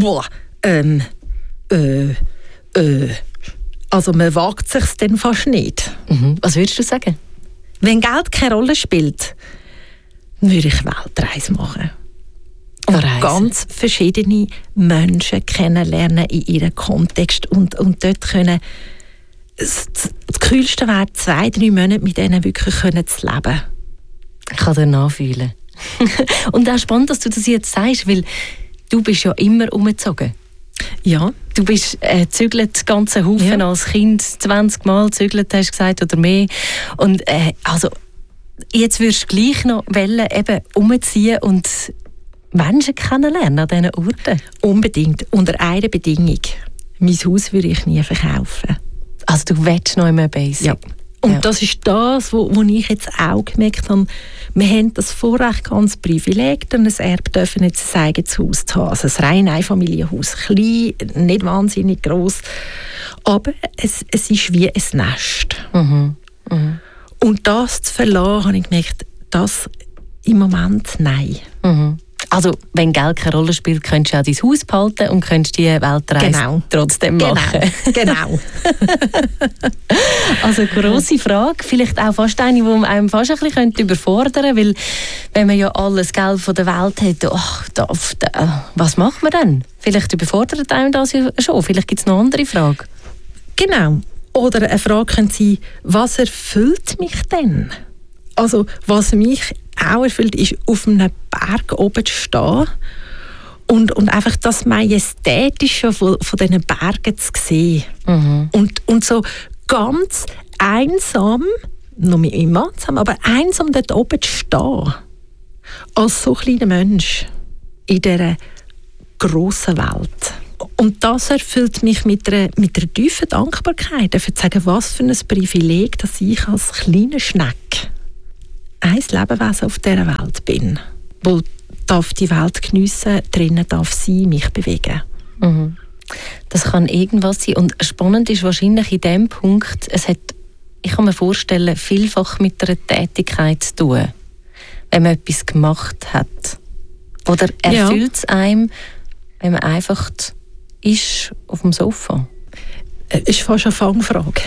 also man wagt es sich dann fast nicht. Mhm. Was würdest du sagen? Wenn Geld keine Rolle spielt, würde ich Weltreise machen. Und ganz verschiedene Menschen kennenlernen in ihrem Kontext und dort können das Coolste wäre, 2-3 Monate mit denen wirklich zu leben. Ich kann dir nachfühlen. Und auch spannend, dass du das jetzt sagst, weil du bist ja immer umgezogen. Ja. Du bist zügelt ganze Haufen als Kind 20 Mal zügelt, hast du gesagt, oder mehr. Und also jetzt würdest du gleich noch eben umziehen und Menschen kennenlernen an diesen Orten? Unbedingt. Unter einer Bedingung. Mein Haus würde ich nie verkaufen. Also du willst noch immer Basic? Ja. Und das ist das, wo ich jetzt auch gemerkt habe, wir haben das Vorrecht, ganz Privileg, ein Erbe dürfen jetzt ein eigenes Haus zu haben. Also ein rein Einfamilienhaus. Klein, nicht wahnsinnig gross. Aber es ist wie ein Nest. Mhm. Mhm. Und das zu verlassen, habe ich gemerkt, das im Moment nein. Mhm. Also, wenn Geld keine Rolle spielt, könntest du auch dein Haus behalten und könntest die Weltreise trotzdem machen. Genau. Also, grosse Frage. Vielleicht auch fast eine, die einem fast ein bisschen überfordern könnte, weil wenn man ja alles Geld von der Welt hat, was macht man dann? Vielleicht überfordert einem das ja schon. Vielleicht gibt es noch andere Fragen. Genau. Oder eine Frage könnte sein, was erfüllt mich denn? Also, was mich auch erfüllt, ist, auf einem Berg oben zu stehen Und einfach das Majestätische von diesen Bergen zu sehen. Und so ganz einsam, noch mit meinem Mann zusammen, aber einsam dort oben zu stehen. Als so kleiner Mensch in dieser grossen Welt. Und das erfüllt mich mit einer tiefen Dankbarkeit, dafür zu sagen, was für ein Privileg, dass ich als kleiner Schneck ein Lebewesen auf dieser Welt bin, wo darf die Welt geniessen, drinnen darf sie mich bewegen. Das kann irgendwas sein. Und spannend ist wahrscheinlich in dem Punkt, ich kann mir vorstellen, vielfach mit einer Tätigkeit zu tun, wenn man etwas gemacht hat. Oder erfüllt es einem, wenn man einfach ist auf dem Sofa? Ist fast eine Fangfrage.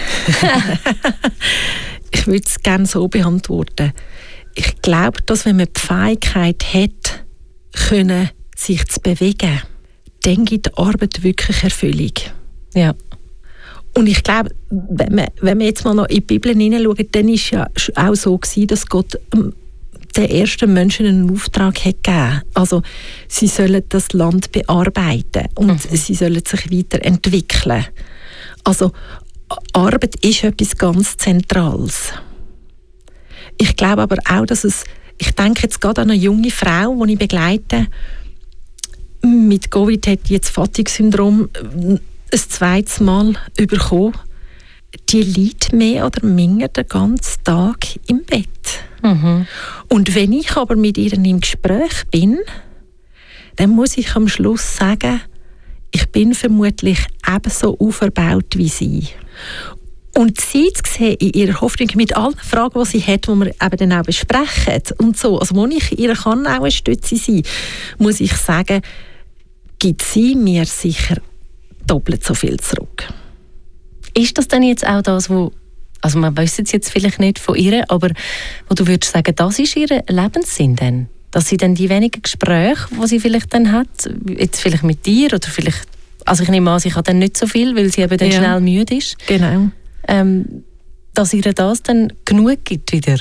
Ich würde es gerne so beantworten. Ich glaube, dass wenn man die Fähigkeit hat, sich zu bewegen, dann gibt die Arbeit wirklich Erfüllung. Ja. Und ich glaube, wenn wir jetzt mal noch in die Bibel hineinschauen, dann war es ja auch so gewesen, dass Gott den ersten Menschen einen Auftrag hat gegeben. Also, sie sollen das Land bearbeiten und sie sollen sich weiterentwickeln. Also, Arbeit ist etwas ganz Zentrales. Ich glaube aber auch, dass ich denke jetzt gerade an eine junge Frau, die ich begleite. Mit Covid hat die jetzt Fatigue-Syndrom ein zweites Mal bekommen. Die liegt mehr oder minder den ganzen Tag im Bett. Und wenn ich aber mit ihr im Gespräch bin, dann muss ich am Schluss sagen, ich bin vermutlich ebenso auferbaut wie sie. Und sie zu sehen in ihrer Hoffnung mit allen Fragen, die sie hat, die wir eben dann auch besprechen und so, also wo ich ihr kann auch eine Stütze sein, muss ich sagen, gibt sie mir sicher doppelt so viel zurück. Ist das denn jetzt auch das, also man weiss es jetzt vielleicht nicht von ihr, aber wo du würdest sagen, das ist ihr Lebenssinn denn? Dass sie dann die wenigen Gespräche, die sie vielleicht dann hat, jetzt vielleicht mit dir oder vielleicht, also ich nehme an, sie hat dann nicht so viel, weil sie eben dann schnell müde ist. Genau. Dass ihr das dann genug gibt wieder?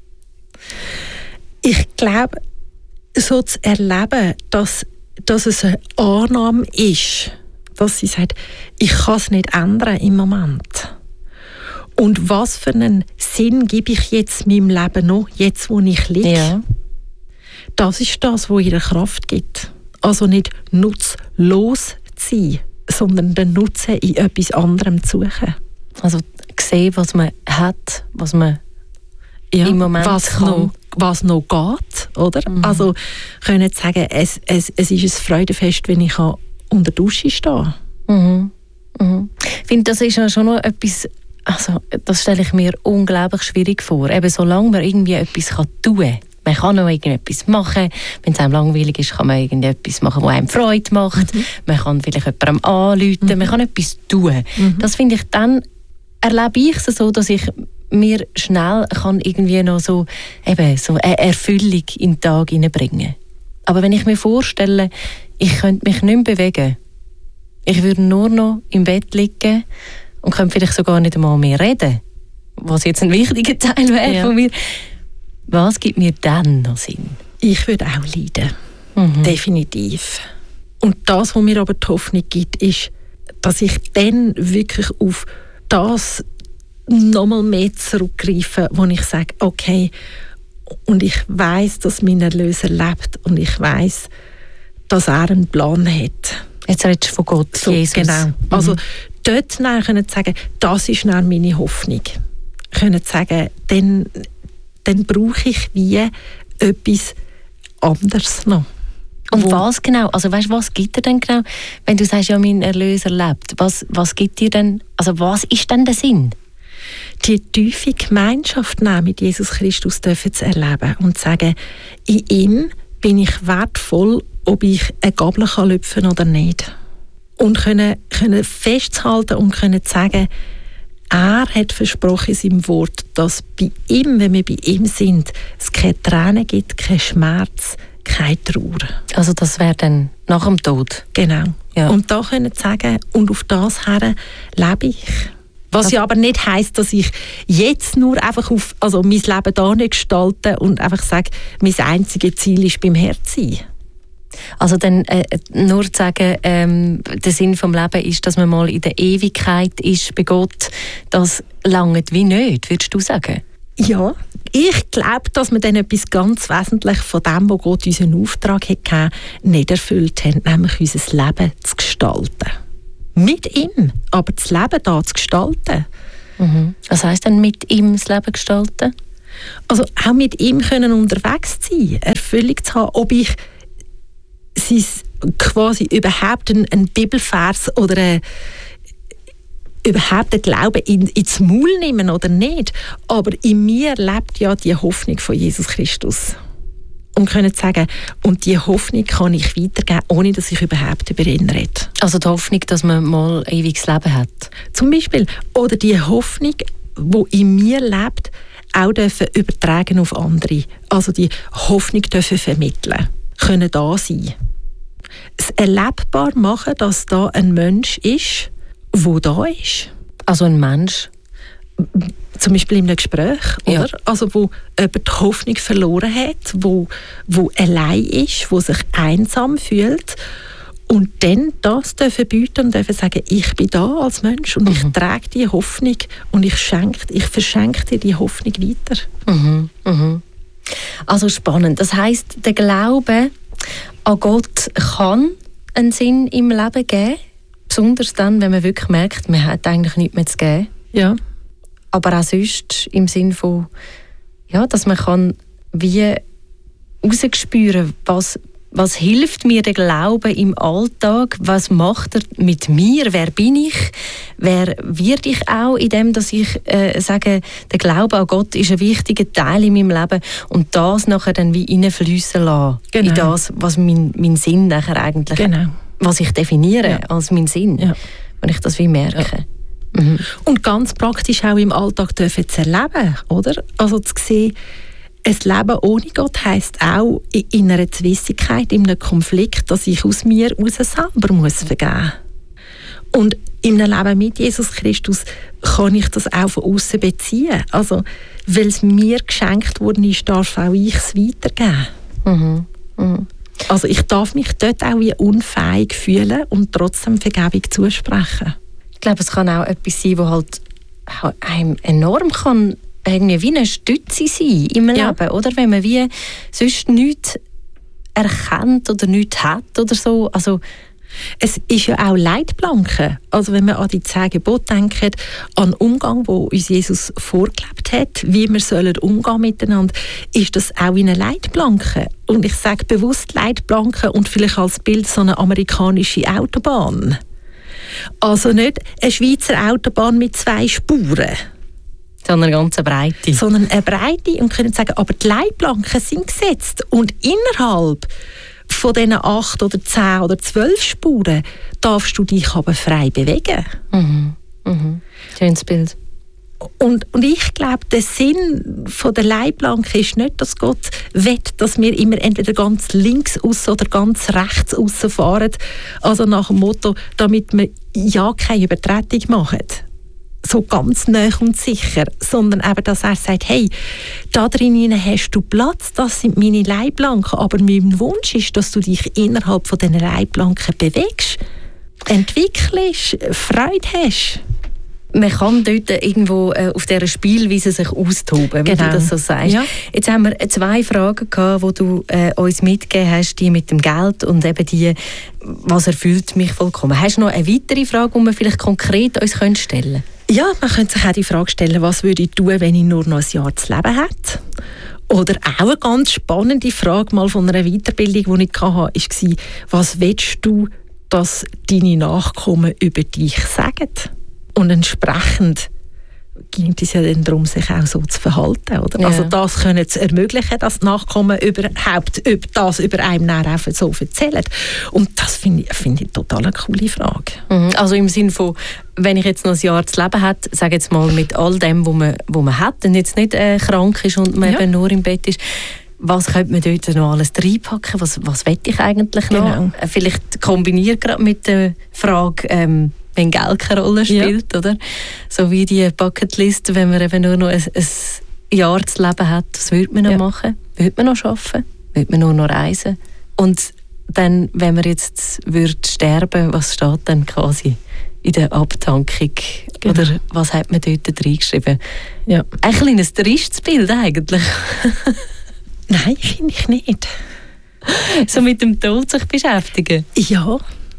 Ich glaube, so zu erleben, dass es eine Annahme ist, dass sie sagt, ich kann es nicht ändern im Moment. Und was für einen Sinn gebe ich jetzt meinem Leben noch, jetzt wo ich liege? Ja. Das ist das, was ihr Kraft gibt. Also nicht nutzlos zu sein, sondern den Nutzen in etwas anderem zu suchen. Also sehen, was man hat, was man im Moment was noch geht, oder? Also können sagen, es ist ein Freudenfest, wenn ich unter der Dusche stehe. Ich finde, das ist ja schon noch etwas, also das stelle ich mir unglaublich schwierig vor. Eben solange man irgendwie etwas tun kann. Man kann noch irgendetwas machen. Wenn es einem langweilig ist, kann man irgendetwas machen, das einem Freude macht. Man kann vielleicht jemandem anrufen, man kann etwas tun. Das finde ich, dann erlebe ich es so, dass ich mir schnell kann irgendwie noch so eine Erfüllung in den Tag hineinbringen. Aber wenn ich mir vorstelle, ich könnte mich nicht mehr bewegen, ich würde nur noch im Bett liegen und könnte vielleicht sogar nicht einmal mehr reden, was jetzt ein wichtiger Teil wäre von mir. Was gibt mir dann noch Sinn? Ich würde auch leiden. Definitiv. Und das, was mir aber die Hoffnung gibt, ist, dass ich dann wirklich auf das nochmal mehr zurückgreife, wo ich sage, okay, und ich weiss, dass mein Erlöser lebt und ich weiss, dass er einen Plan hat. Jetzt redest du von Gott, so, Jesus. Genau. Also dort können sagen, das ist dann meine Hoffnung. Können sagen, dann brauche ich wie etwas anderes noch. Und was genau? Also weißt, was gibt dir denn genau, wenn du sagst, ja, mein Erlöser lebt? Was gibt dir denn, also was ist denn der Sinn? Die tiefe Gemeinschaft mit Jesus Christus dürfen zu erleben und zu sagen, in ihm bin ich wertvoll, ob ich eine Gabel lüpfen kann oder nicht. Und können festhalten und können sagen, er hat versprochen in seinem Wort, dass bei ihm, wenn wir bei ihm sind, es keine Tränen gibt, kein Schmerz, keine Trauer. Also das wäre dann nach dem Tod? Genau. Ja. Und da können sie sagen, und auf das her lebe ich. Was ja aber nicht heisst, dass ich jetzt nur einfach mein Leben da nicht gestalte und einfach sage, mein einziges Ziel ist beim Herz sein. Also dann nur zu sagen, der Sinn vom Leben ist, dass man mal in der Ewigkeit ist bei Gott, das langt wie nicht, würdest du sagen? Ja, ich glaube, dass wir dann etwas ganz Wesentliches von dem, was Gott unseren Auftrag hat, nicht erfüllt haben, nämlich unser Leben zu gestalten. Mit ihm, aber das Leben da zu gestalten. Mhm. Was heisst denn mit ihm das Leben gestalten? Also auch mit ihm können unterwegs sein, Erfüllung zu haben, ob ich quasi überhaupt einen Bibelvers oder überhaupt den Glauben ins Maul nehmen oder nicht. Aber in mir lebt ja die Hoffnung von Jesus Christus. Und können sagen, und die Hoffnung kann ich weitergeben, ohne dass ich überhaupt über ihn rede. Also die Hoffnung, dass man mal ewiges Leben hat? Zum Beispiel. Oder die Hoffnung, die in mir lebt, auch dürfen übertragen auf andere. Also die Hoffnung dürfen vermitteln. Können da sein. Es erlebbar machen, dass da ein Mensch ist, der da ist. Also ein Mensch? Zum Beispiel in einem Gespräch, ja. Oder? Also wo jemand die Hoffnung verloren hat, wo allein ist, wo sich einsam fühlt und dann das dürfen bieten und dürfen sagen, ich bin da als Mensch und ich trage die Hoffnung und ich verschenke dir die Hoffnung weiter. Mhm. Mhm. Also spannend. Das heisst, der Glaube an Gott kann einen Sinn im Leben geben, besonders dann, wenn man wirklich merkt, man hat eigentlich nichts mehr zu geben. Ja. Aber auch sonst im Sinn von, ja, dass man kann wie rausspüren, was hilft mir der Glaube im Alltag, was macht er mit mir, wer bin ich, wer werde ich auch in dem, dass ich sage, der Glaube an Gott ist ein wichtiger Teil in meinem Leben und das nachher dann wie reinfließen lassen, genau. In das, was mein Sinn nachher eigentlich, genau. Was ich definiere als mein Sinn, wenn ich das wie merke. Ja. Mhm. Und ganz praktisch auch im Alltag dürfen zu erleben, oder? Also zu sehen, ein Leben ohne Gott heisst auch in einer Zwistigkeit, in einem Konflikt, dass ich aus mir heraus selber muss vergeben. Und in einem Leben mit Jesus Christus kann ich das auch von außen beziehen. Also, weil es mir geschenkt worden ist, darf auch ich es weitergeben. Mhm. Mhm. Also ich darf mich dort auch wie unfähig fühlen und trotzdem Vergebung zusprechen. Ich glaube, es kann auch etwas sein, das halt einem enorm kann irgendwie wie eine Stütze sein im Leben, oder? Wenn man wie sonst nichts erkennt oder nichts hat oder so. Also es ist ja auch Leitplanken. Also wenn man an die 10 Gebote denkt, an den Umgang, wo uns Jesus vorgelebt hat, wie wir sollen umgehen miteinander, ist das auch eine Leitplanke. Und ich sage bewusst Leitplanke und vielleicht als Bild so eine amerikanische Autobahn. Also nicht eine Schweizer Autobahn mit 2 Spuren. Sondern eine ganz breite. Sondern eine breite und können sagen, aber die Leitplanken sind gesetzt und innerhalb von diesen 8 oder 10 oder 12 Spuren darfst du dich aber frei bewegen. Mhm. Mhm. Schönes Bild. Und ich glaube, der Sinn von der Leitplanke ist nicht, dass Gott will, dass wir immer entweder ganz links aussen oder ganz rechts aussen fahren. Also nach dem Motto, damit wir ja keine Übertretung machen. So ganz nah und sicher, sondern eben, dass er sagt, hey, da drinnen hast du Platz, das sind meine Leitplanken, aber mein Wunsch ist, dass du dich innerhalb von diesen Leitplanken bewegst, entwickelst, Freude hast. Man kann dort irgendwo auf dieser Spielweise sich austoben, wie du das so sagst. Ja. Jetzt haben wir 2 Fragen gehabt, die du uns mitgegeben hast, die mit dem Geld und eben die, was erfüllt mich vollkommen. Hast du noch eine weitere Frage, die wir vielleicht konkret uns stellen können? Ja, man könnte sich auch die Frage stellen, was würde ich tun, wenn ich nur noch ein Jahr zu leben hätte? Oder auch eine ganz spannende Frage mal von einer Weiterbildung, die ich hatte, war, was willst du, dass deine Nachkommen über dich sagen? Und entsprechend ging es ja dann darum, sich auch so zu verhalten. Oder? Ja. Also das können zu ermöglichen, dass die Nachkommen überhaupt das über einen auch so erzählen. Und das finde ich total eine coole Frage. Also im Sinne von, wenn ich jetzt noch ein Jahr zu leben hätte, sage jetzt mal mit all dem, wo man hat, und jetzt nicht krank ist und man eben nur im Bett ist, was könnte man dort noch alles reinpacken? Was will ich eigentlich noch? Genau. Vielleicht kombiniert gerade mit der Frage, wenn Geld keine Rolle spielt, oder? So wie die Bucketlist, wenn man eben nur noch ein Jahr zu leben hat, was würde man noch machen? Würde man noch arbeiten? Würde man nur noch reisen? Und dann, wenn man jetzt sterben würde, was steht dann quasi in der Abtankung? Genau. Oder was hat man dort reingeschrieben? Ja. Ein kleines tristes Bild eigentlich. Nein, finde ich nicht. So mit dem Tod sich beschäftigen. Ja,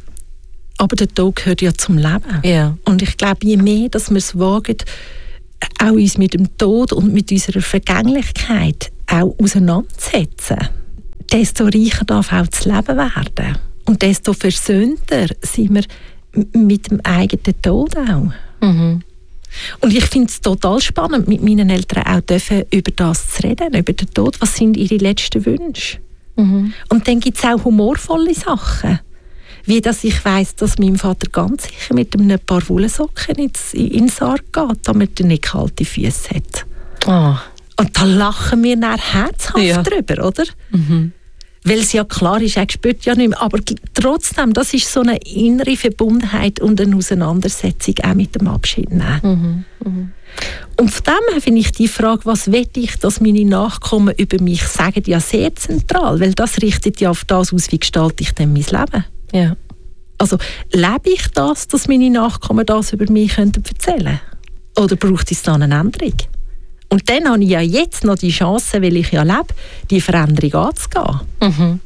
aber der Tod gehört ja zum Leben. Ja. Und ich glaube, je mehr, dass wir es wagen, auch uns mit dem Tod und mit unserer Vergänglichkeit auch auseinanderzusetzen, desto reicher darf auch das Leben werden. Und desto versöhnter sind wir mit dem eigenen Tod auch. Mhm. Und ich finde es total spannend, mit meinen Eltern auch über das zu reden, über den Tod. Was sind ihre letzten Wünsche? Mhm. Und dann gibt es auch humorvolle Sachen. Wie dass ich weiss, dass mein Vater ganz sicher mit einem paar Wollsocken in den Sarg geht, damit er nicht kalte Füße hat. Oh. Und da lachen wir dann herzhaft drüber, oder? Mhm. Weil es ja klar ist, er spürt ja nicht mehr. Aber trotzdem, das ist so eine innere Verbundenheit und eine Auseinandersetzung auch mit dem Abschied nehmen. Mhm. Mhm. Und von dem her finde ich die Frage, was will ich, dass meine Nachkommen über mich sagen, ja sehr zentral. Weil das richtet ja auf das aus, wie gestalte ich denn mein Leben. Ja. Also lebe ich das, dass meine Nachkommen das über mich erzählen können? Oder braucht es dann eine Änderung? Und dann habe ich ja jetzt noch die Chance, weil ich ja lebe, die Veränderung anzugehen. Mhm.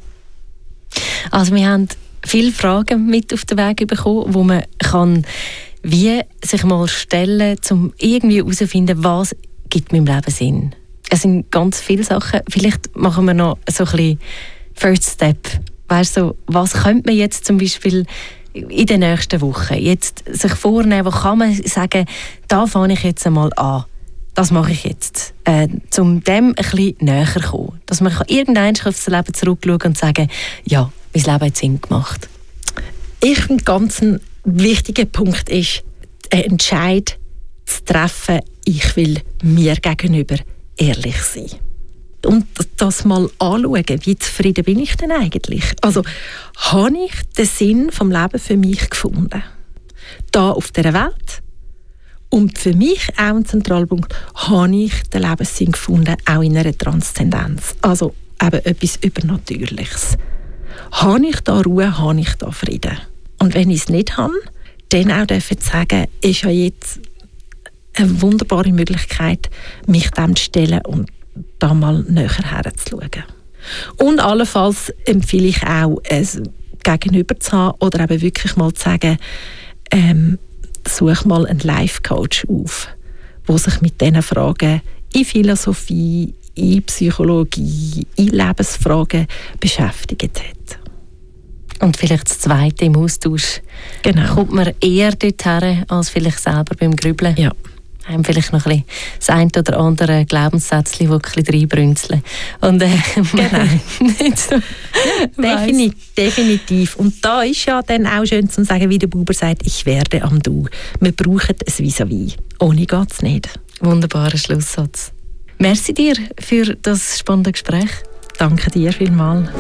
Also wir haben viele Fragen mit auf den Weg bekommen, wo man kann wie sich mal stellen, um irgendwie herauszufinden, was gibt meinem Leben Sinn. Es sind ganz viele Sachen. Vielleicht machen wir noch so ein bisschen First Step. Weißt du, was könnte man jetzt zum Beispiel in den nächsten Wochen jetzt sich vornehmen, wo kann man sagen, da fange ich jetzt einmal an. Das mache ich jetzt, um dem ein bisschen näher zu kommen. Dass man irgendwann auf das Leben zurückschauen und sagen, ja, mein Leben hat Sinn gemacht. Ich finde, ganz ein wichtiger Punkt ist, einen Entscheid zu treffen, ich will mir gegenüber ehrlich sein. Und das mal anschauen, wie zufrieden bin ich denn eigentlich? Also, habe ich den Sinn vom Leben für mich gefunden? Da auf dieser Welt? Und für mich auch ein Zentralpunkt, habe ich den Lebenssinn gefunden, auch in einer Transzendenz. Also eben etwas Übernatürliches. Habe ich da Ruhe, habe ich da Frieden? Und wenn ich es nicht habe, dann auch dürfen sagen, ist ja jetzt eine wunderbare Möglichkeit, mich dem zu stellen und da mal näher herzuschauen. Und allenfalls empfehle ich auch, es gegenüber zu haben oder eben wirklich mal zu sagen, such mal einen Life-Coach auf, der sich mit diesen Fragen in Philosophie, in Psychologie, in Lebensfragen beschäftigt hat. Und vielleicht das Zweite im Austausch. Genau. Kommt man eher dorthin, als vielleicht selber beim Grübeln? Ja. Haben vielleicht noch ein bisschen das eine oder andere Glaubenssätzchen, die ein bisschen reinbrünzeln. Und genau. nicht so Definitiv. Und da ist ja dann auch schön zu sagen, wie der Buber sagt, ich werde am Du. Wir brauchen ein Vis-à-vis. Ohne geht es nicht. Wunderbarer Schlusssatz. Merci dir für das spannende Gespräch. Danke dir vielmals.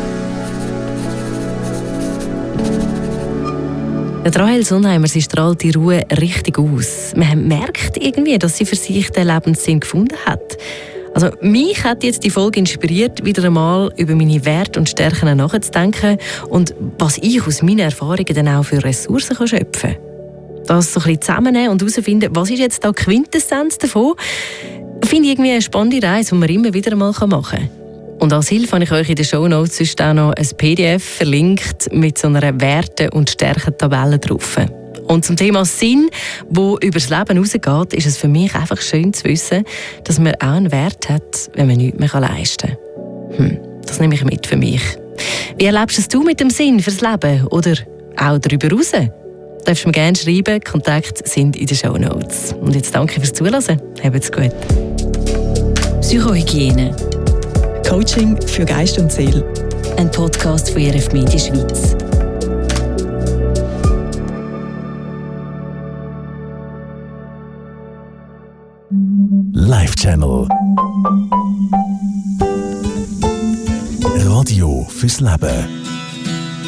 Rahel Sonnheimer, sie strahlt die Ruhe richtig aus. Man merkt irgendwie, dass sie für sich den Lebenssinn gefunden hat. Also mich hat jetzt die Folge inspiriert, wieder einmal über meine Werte und Stärken nachzudenken und was ich aus meinen Erfahrungen dann auch für Ressourcen schöpfen kann. Das so ein bisschen zusammennehmen und herausfinden, was ist jetzt da die Quintessenz davon, finde ich irgendwie eine spannende Reise, die man immer wieder einmal machen kann. Und als Hilfe habe ich euch in den Shownotes sonst auch noch ein PDF verlinkt mit so einer Werte- und Stärkentabelle drauf. Und zum Thema Sinn, wo über das Leben hinausgeht, ist es für mich einfach schön zu wissen, dass man auch einen Wert hat, wenn man nichts mehr leisten kann. Das nehme ich mit für mich. Wie erlebst du mit dem Sinn fürs Leben oder auch darüber hinaus? Darfst du mir gerne schreiben, Kontakte sind in den Shownotes. Und jetzt danke fürs Zuhören. Habt's gut. Psychohygiene. Coaching für Geist und Seele. Ein Podcast von RF Media Schweiz. Live Channel. Radio fürs Leben.